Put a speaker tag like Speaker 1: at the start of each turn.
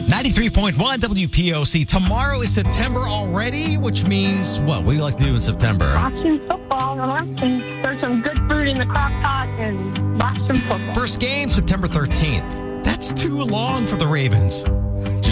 Speaker 1: 93.1 WPOC. Tomorrow is September already, which means what? What do you like to do in September?
Speaker 2: Watching football, relaxing. There's some good food in the crock pot and watch some football.
Speaker 1: First game, September 13th. That's too long for the Ravens.